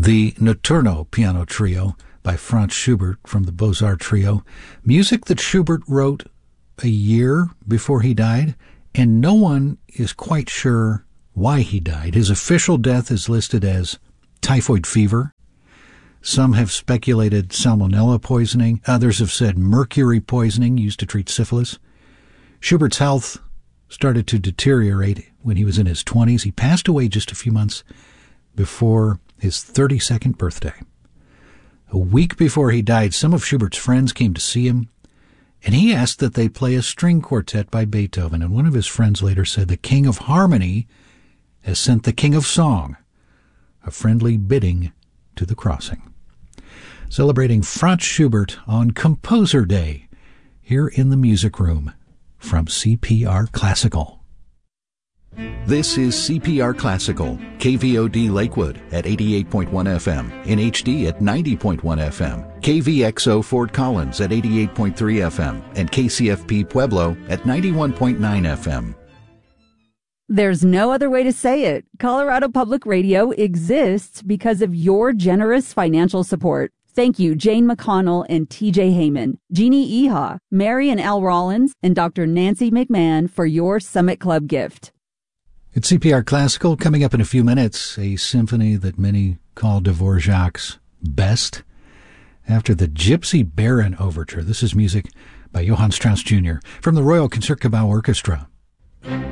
the Notturno Piano Trio by Franz Schubert from the Beaux-Arts Trio, music that Schubert wrote a year before he died, and no one is quite sure why he died. His official death is listed as typhoid fever. Some have speculated salmonella poisoning. Others have said mercury poisoning used to treat syphilis. Schubert's health started to deteriorate when he was in his 20s. He passed away just a few months before his 32nd birthday. A week before he died, some of Schubert's friends came to see him, and he asked that they play a string quartet by Beethoven. And one of his friends later said, "The King of Harmony has sent the King of Song a friendly bidding to the crossing." Celebrating Franz Schubert on Composer Day here in the Music Room from CPR Classical. This is CPR Classical, KVOD Lakewood at 88.1 FM, in HD at 90.1 FM, KVXO Fort Collins at 88.3 FM, and KCFP Pueblo at 91.9 FM. There's no other way to say it. Colorado Public Radio exists because of your generous financial support. Thank you, Jane McConnell and TJ Heyman, Jeannie Eha, Mary and Al Rollins, and Dr. Nancy McMahon for your Summit Club gift. It's CPR Classical. Coming up in a few minutes, a symphony that many call Dvorak's best. After the Gypsy Baron Overture, this is music by Johann Strauss Jr. from the Royal Concertgebouw Orchestra.